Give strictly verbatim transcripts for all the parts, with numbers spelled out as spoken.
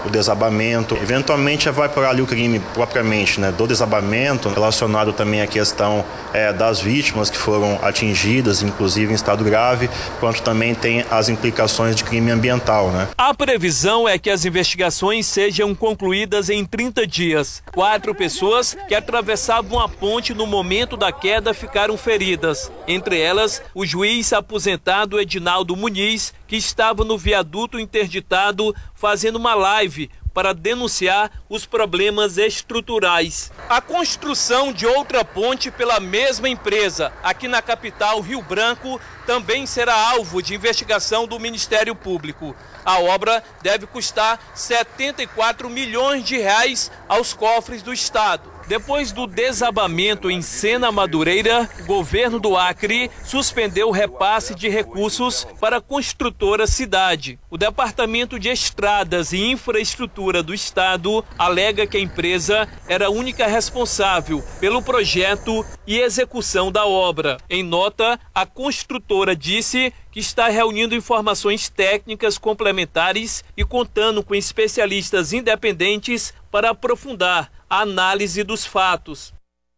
o desabamento. Eventualmente vai por ali o crime propriamente, né, do desabamento, relacionado também à questão é, das vítimas que foram atingidas, inclusive em estado grave, quanto também tem as implicações de crime ambiental, né? A previsão é que as investigações sejam concluídas em trinta dias. Quatro pessoas que atravessavam a ponte no momento da queda ficaram feridas. Entre elas, o juiz aposentado Edinaldo Muniz, que estava no viaduto interditado fazendo uma live para denunciar os problemas estruturais. A construção de outra ponte pela mesma empresa, aqui na capital, Rio Branco, também será alvo de investigação do Ministério Público. A obra deve custar setenta e quatro milhões de reais aos cofres do Estado. Depois do desabamento em Sena Madureira, o governo do Acre suspendeu o repasse de recursos para a construtora Cidade. O Departamento de Estradas e Infraestrutura do Estado alega que a empresa era a única responsável pelo projeto e execução da obra. Em nota, a construtora disse que está reunindo informações técnicas complementares e contando com especialistas independentes para aprofundar a análise dos fatos.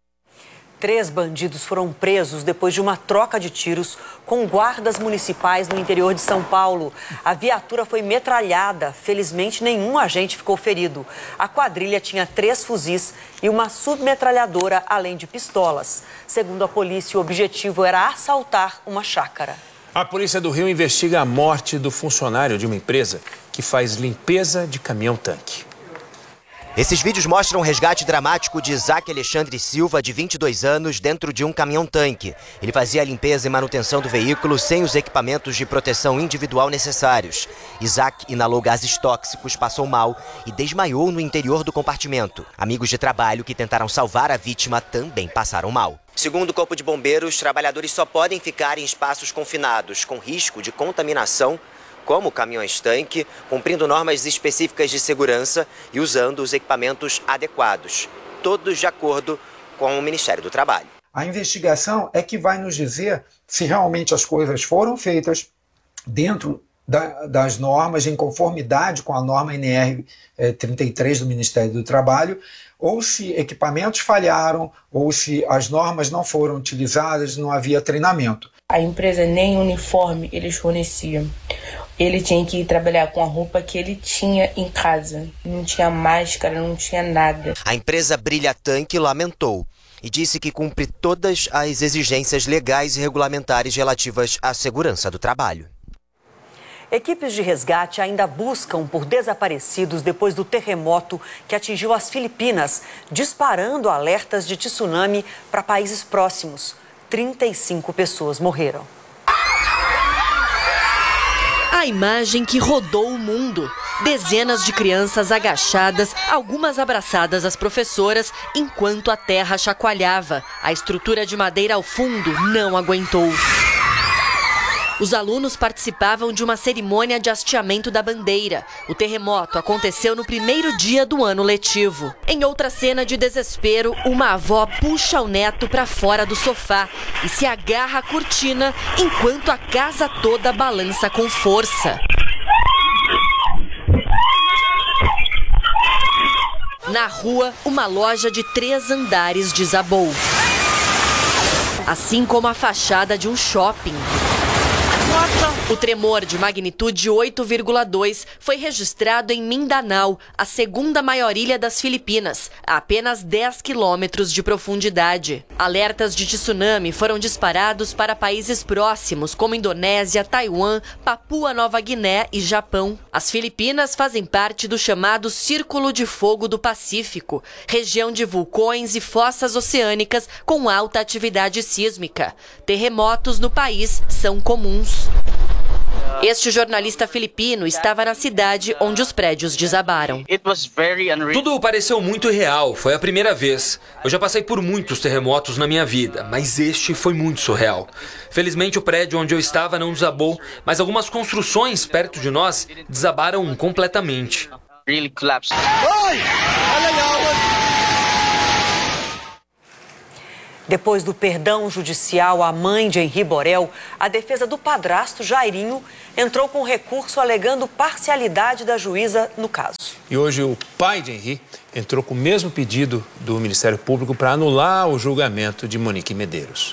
Três bandidos foram presos depois de uma troca de tiros com guardas municipais no interior de São Paulo. A viatura foi metralhada. Felizmente, nenhum agente ficou ferido. A quadrilha tinha três fuzis e uma submetralhadora, além de pistolas. Segundo a polícia, o objetivo era assaltar uma chácara. A Polícia do Rio investiga a morte do funcionário de uma empresa que faz limpeza de caminhão-tanque. Esses vídeos mostram o resgate dramático de Isaac Alexandre Silva, de vinte e dois anos, dentro de um caminhão-tanque. Ele fazia a limpeza e manutenção do veículo sem os equipamentos de proteção individual necessários. Isaac inalou gases tóxicos, passou mal e desmaiou no interior do compartimento. Amigos de trabalho que tentaram salvar a vítima também passaram mal. Segundo o Corpo de Bombeiros, trabalhadores só podem ficar em espaços confinados, com risco de contaminação, como caminhões-tanque, cumprindo normas específicas de segurança e usando os equipamentos adequados, todos de acordo com o Ministério do Trabalho. A investigação é que vai nos dizer se realmente as coisas foram feitas dentro da, das normas, em conformidade com a norma N R trinta e três do Ministério do Trabalho, ou se equipamentos falharam, ou se as normas não foram utilizadas, não havia treinamento. A empresa nem uniforme eles forneciam. Ele tinha que ir trabalhar com a roupa que ele tinha em casa. Não tinha máscara, não tinha nada. A empresa Brilha Tanque lamentou e disse que cumpre todas as exigências legais e regulamentares relativas à segurança do trabalho. Equipes de resgate ainda buscam por desaparecidos depois do terremoto que atingiu as Filipinas, disparando alertas de tsunami para países próximos. trinta e cinco pessoas morreram. A imagem que rodou o mundo. Dezenas de crianças agachadas, algumas abraçadas às professoras, enquanto a terra chacoalhava. A estrutura de madeira ao fundo não aguentou. Os alunos participavam de uma cerimônia de hasteamento da bandeira. O terremoto aconteceu no primeiro dia do ano letivo. Em outra cena de desespero, uma avó puxa o neto para fora do sofá e se agarra à cortina enquanto a casa toda balança com força. Na rua, uma loja de três andares desabou. Assim como a fachada de um shopping. O tremor de magnitude oito vírgula dois foi registrado em Mindanao, a segunda maior ilha das Filipinas, a apenas dez quilômetros de profundidade. Alertas de tsunami foram disparados para países próximos, como Indonésia, Taiwan, Papua Nova Guiné e Japão. As Filipinas fazem parte do chamado Círculo de Fogo do Pacífico, região de vulcões e fossas oceânicas com alta atividade sísmica. Terremotos no país são comuns. Este jornalista filipino estava na cidade onde os prédios desabaram. Tudo pareceu muito real, foi a primeira vez. Eu já passei por muitos terremotos na minha vida, mas este foi muito surreal. Felizmente o prédio onde eu estava não desabou, mas algumas construções perto de nós desabaram completamente. Depois do perdão judicial à mãe de Henri Borel, a defesa do padrasto Jairinho entrou com recurso alegando parcialidade da juíza no caso. E hoje o pai de Henri entrou com o mesmo pedido do Ministério Público para anular o julgamento de Monique Medeiros.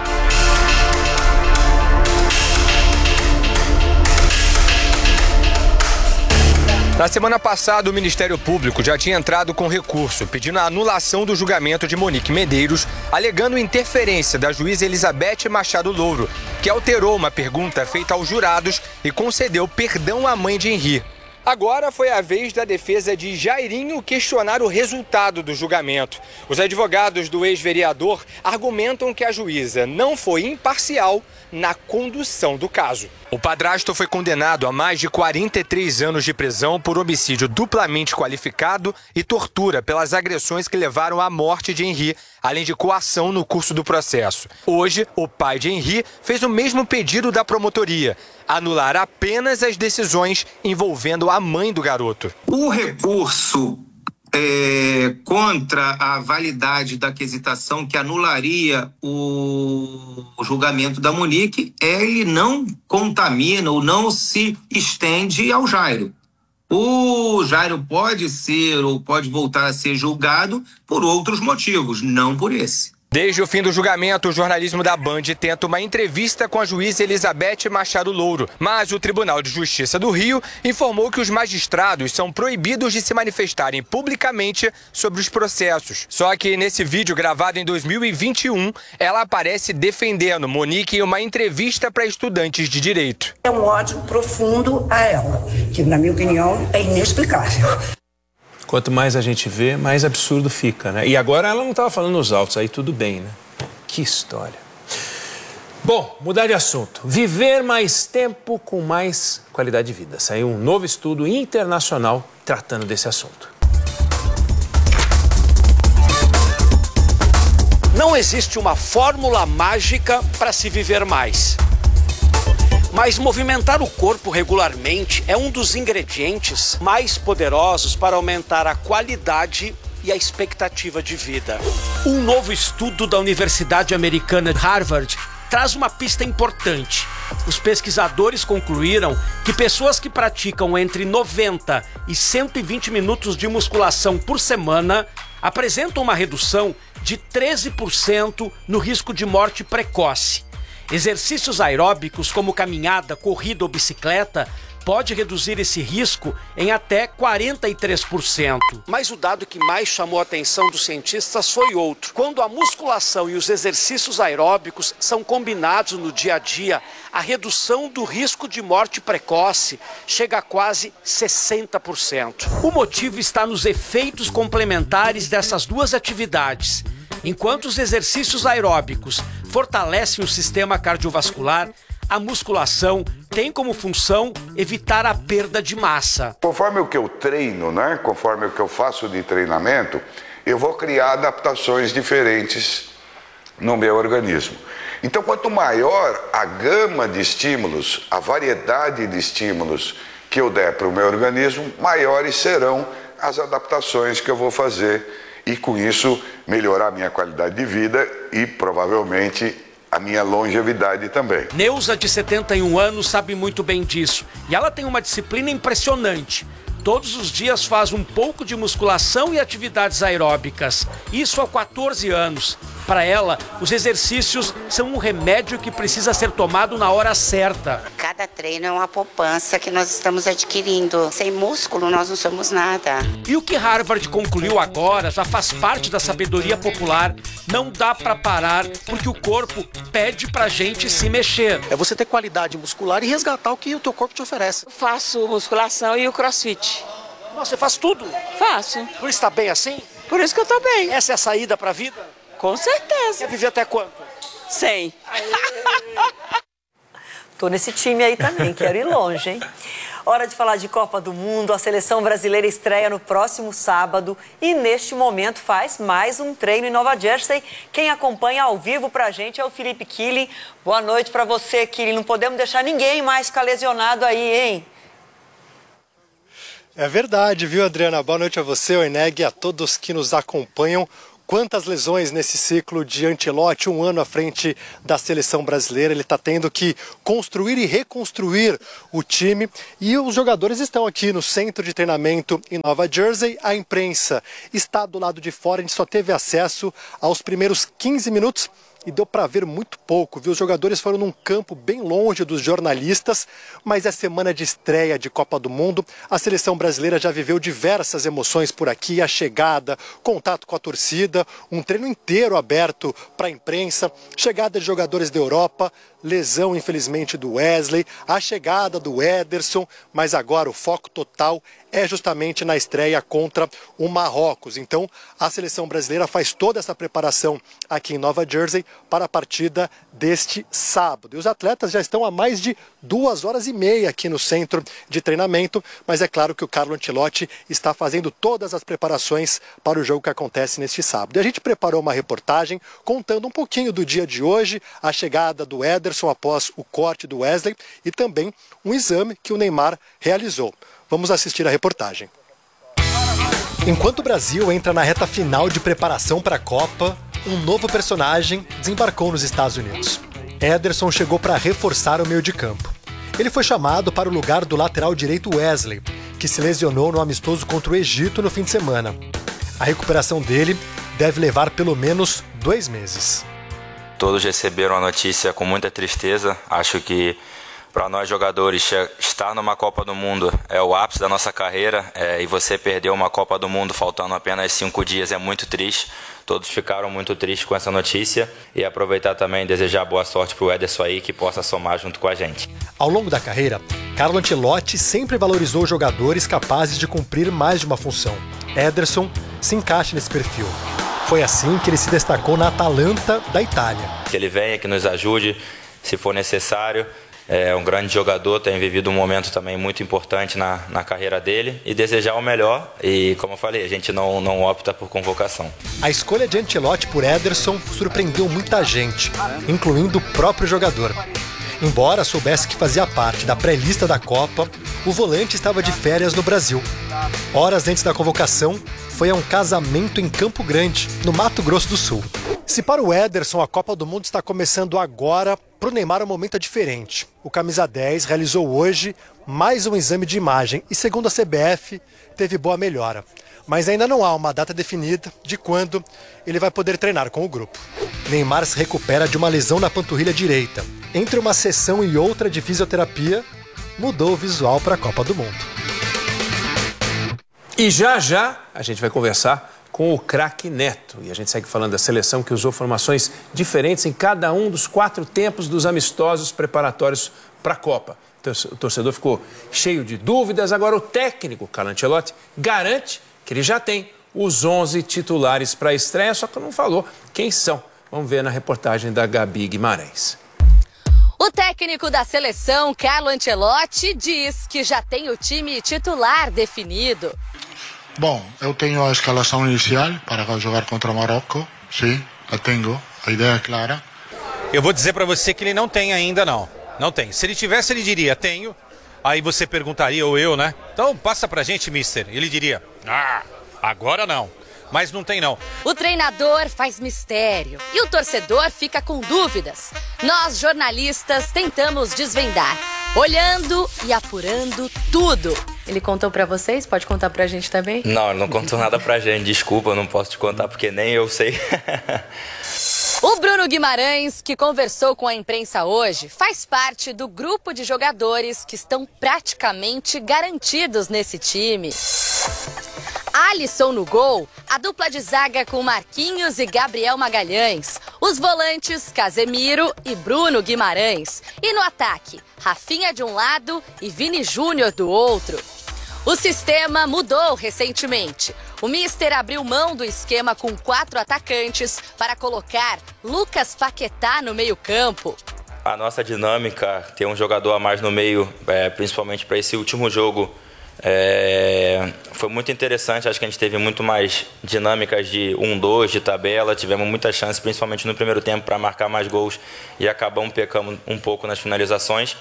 Na semana passada, o Ministério Público já tinha entrado com recurso pedindo a anulação do julgamento de Monique Medeiros, alegando interferência da juíza Elizabeth Machado Louro, que alterou uma pergunta feita aos jurados e concedeu perdão à mãe de Henri. Agora foi a vez da defesa de Jairinho questionar o resultado do julgamento. Os advogados do ex-vereador argumentam que a juíza não foi imparcial na condução do caso. O padrasto foi condenado a mais de quarenta e três anos de prisão por homicídio duplamente qualificado e tortura pelas agressões que levaram à morte de Henri, além de coação no curso do processo. Hoje, o pai de Henri fez o mesmo pedido da promotoria: anular apenas as decisões envolvendo a mãe do garoto. O recurso é, contra a validade da aquisitação que anularia o, o julgamento da Monique, ele não contamina ou não se estende ao Jairo. O Jairo pode ser ou pode voltar a ser julgado por outros motivos, não por esse. Desde o fim do julgamento, o jornalismo da Band tenta uma entrevista com a juíza Elizabeth Machado Louro, mas o Tribunal de Justiça do Rio informou que os magistrados são proibidos de se manifestarem publicamente sobre os processos. Só que nesse vídeo gravado em dois mil e vinte e um, ela aparece defendendo Monique em uma entrevista para estudantes de direito. É um ódio profundo a ela, que na minha opinião é inexplicável. Quanto mais a gente vê, mais absurdo fica, né? E agora ela não estava falando nos autos, aí tudo bem, né? Que história. Bom, mudar de assunto. Viver mais tempo com mais qualidade de vida. Saiu um novo estudo internacional tratando desse assunto. Não existe uma fórmula mágica para se viver mais. Mas movimentar o corpo regularmente é um dos ingredientes mais poderosos para aumentar a qualidade e a expectativa de vida. Um novo estudo da Universidade Americana de Harvard traz uma pista importante. Os pesquisadores concluíram que pessoas que praticam entre noventa e cento e vinte minutos de musculação por semana apresentam uma redução de treze por cento no risco de morte precoce. Exercícios aeróbicos como caminhada, corrida ou bicicleta pode reduzir esse risco em até quarenta e três por cento. Mas o dado que mais chamou a atenção dos cientistas foi outro. Quando a musculação e os exercícios aeróbicos são combinados no dia a dia, a redução do risco de morte precoce chega a quase sessenta por cento. O motivo está nos efeitos complementares dessas duas atividades. Enquanto os exercícios aeróbicos fortalecem o sistema cardiovascular, a musculação tem como função evitar a perda de massa. Conforme o que eu treino, né? Conforme o que eu faço de treinamento, eu vou criar adaptações diferentes no meu organismo. Então, quanto maior a gama de estímulos, a variedade de estímulos que eu der para o meu organismo, maiores serão as adaptações que eu vou fazer e, com isso, melhorar a minha qualidade de vida e, provavelmente, a minha longevidade também. Neuza, de setenta e um anos, sabe muito bem disso. E ela tem uma disciplina impressionante. Todos os dias faz um pouco de musculação e atividades aeróbicas. Isso há quatorze anos. Para ela, os exercícios são um remédio que precisa ser tomado na hora certa. Cada treino é uma poupança que nós estamos adquirindo. Sem músculo, nós não somos nada. E o que Harvard concluiu agora já faz parte da sabedoria popular. Não dá para parar, porque o corpo pede pra gente se mexer. É você ter qualidade muscular e resgatar o que o teu corpo te oferece. Eu faço musculação e o crossfit. Nossa, você faz tudo? Faço. Por isso tá bem assim? Por isso que eu tô bem. Essa é a saída pra vida? Com certeza. Quer viver até quanto? cem. Tô nesse time aí também, quero ir longe, hein? Hora de falar de Copa do Mundo. A seleção brasileira estreia no próximo sábado e neste momento faz mais um treino em Nova Jersey. Quem acompanha ao vivo pra gente é o Felipe Killing. Boa noite pra você, Killing. Não podemos deixar ninguém mais ficar lesionado aí, hein? É verdade, viu, Adriana? Boa noite a você, ao Eneg, e a todos que nos acompanham. Quantas lesões nesse ciclo de Ancelotti, um ano à frente da seleção brasileira. Ele está tendo que construir e reconstruir o time. E os jogadores estão aqui no centro de treinamento em Nova Jersey. A imprensa está do lado de fora, a gente só teve acesso aos primeiros quinze minutos. E deu para ver muito pouco, viu? Os jogadores foram num campo bem longe dos jornalistas, mas é semana de estreia de Copa do Mundo. A seleção brasileira já viveu diversas emoções por aqui, a chegada, contato com a torcida, um treino inteiro aberto para a imprensa, chegada de jogadores da Europa, lesão, infelizmente, do Wesley, a chegada do Ederson, mas agora o foco total é justamente na estreia contra o Marrocos. Então, a seleção brasileira faz toda essa preparação aqui em Nova Jersey para a partida deste sábado. E os atletas já estão há mais de duas horas e meia aqui no centro de treinamento, mas é claro que o Carlo Ancelotti está fazendo todas as preparações para o jogo que acontece neste sábado. E a gente preparou uma reportagem contando um pouquinho do dia de hoje, a chegada do Ederson após o corte do Wesley e também um exame que o Neymar realizou. Vamos assistir a reportagem. Enquanto o Brasil entra na reta final de preparação para a Copa, um novo personagem desembarcou nos Estados Unidos. Ederson chegou para reforçar o meio de campo. Ele foi chamado para o lugar do lateral direito Wesley, que se lesionou no amistoso contra o Egito no fim de semana. A recuperação dele deve levar pelo menos dois meses. Todos receberam a notícia com muita tristeza. Acho que para nós jogadores, estar numa Copa do Mundo é o ápice da nossa carreira, é, e você perder uma Copa do Mundo faltando apenas cinco dias é muito triste. Todos ficaram muito tristes com essa notícia e aproveitar também e desejar boa sorte para o Ederson aí, que possa somar junto com a gente. Ao longo da carreira, Carlo Ancelotti sempre valorizou jogadores capazes de cumprir mais de uma função. Ederson se encaixa nesse perfil. Foi assim que ele se destacou na Atalanta da Itália. Que ele venha, que nos ajude, se for necessário. É um grande jogador, tem vivido um momento também muito importante na, na carreira dele e desejar o melhor. E, como eu falei, a gente não, não opta por convocação. A escolha de Ancelotti por Ederson surpreendeu muita gente, incluindo o próprio jogador. Embora soubesse que fazia parte da pré-lista da Copa, o volante estava de férias no Brasil. Horas antes da convocação, foi a um casamento em Campo Grande, no Mato Grosso do Sul. Se para o Ederson a Copa do Mundo está começando agora, para o Neymar o momento é diferente. O camisa dez realizou hoje mais um exame de imagem e, segundo a C B F, teve boa melhora. Mas ainda não há uma data definida de quando ele vai poder treinar com o grupo. Neymar se recupera de uma lesão na panturrilha direita. Entre uma sessão e outra de fisioterapia, mudou o visual para a Copa do Mundo. E já já a gente vai conversar com o craque Neto. E a gente segue falando da seleção que usou formações diferentes em cada um dos quatro tempos dos amistosos preparatórios para a Copa. O torcedor ficou cheio de dúvidas. Agora o técnico, Carlo Ancelotti, garante que ele já tem os onze titulares para a estreia, só que não falou quem são. Vamos ver na reportagem da Gabi Guimarães. O técnico da seleção, Carlo Ancelotti, diz que já tem o time titular definido. Bom, eu tenho a escalação inicial para jogar contra o Marrocos, sim, a tenho, a ideia é clara. Eu vou dizer para você que ele não tem ainda, não. Não tem. Se ele tivesse, ele diria, tenho. Aí você perguntaria, ou eu, né? Então passa pra gente, mister. Ele diria, ah, agora não. Mas não tem, não. O treinador faz mistério e o torcedor fica com dúvidas. Nós, jornalistas, tentamos desvendar, olhando e apurando tudo. Ele contou pra vocês? Pode contar pra gente também? Não, ele não contou nada pra gente. Desculpa, eu não posso te contar porque nem eu sei. O Bruno Guimarães, que conversou com a imprensa hoje, faz parte do grupo de jogadores que estão praticamente garantidos nesse time. Alisson no gol, a dupla de zaga com Marquinhos e Gabriel Magalhães, os volantes Casemiro e Bruno Guimarães, e no ataque, Rafinha de um lado e Vini Júnior do outro. O sistema mudou recentemente. O míster abriu mão do esquema com quatro atacantes para colocar Lucas Paquetá no meio-campo. A nossa dinâmica, ter um jogador a mais no meio, é, principalmente para esse último jogo, é, foi muito interessante. Acho que a gente teve muito mais dinâmicas de um dois, de tabela. Tivemos muita chance, principalmente no primeiro tempo, para marcar mais gols e acabamos pecando um pouco nas finalizações.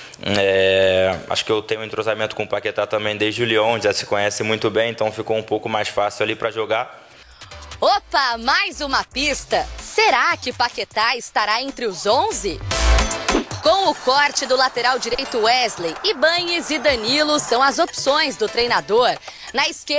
É, acho que eu tenho um entrosamento com o Paquetá também desde o Lyon, já se conhece muito bem, então ficou um pouco mais fácil ali para jogar. Opa, mais uma pista. Será que Paquetá estará entre os onze? Com o corte do lateral direito Wesley, Ibañez e Danilo são as opções do treinador. Na esquerda,